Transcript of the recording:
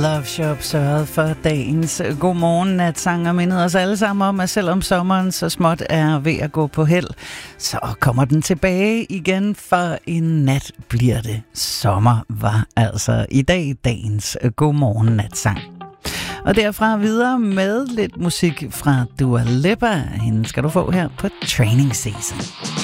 Love Shop sørget for dagens godmorgen natsang og mindede os alle sammen om, at selvom sommeren så småt er ved at gå på held, så kommer den tilbage igen, for en nat bliver det. Sommer var altså i dag dagens godmorgen natsang. Og derfra videre med lidt musik fra Dua Lipa. Hende skal du få her på Training Season.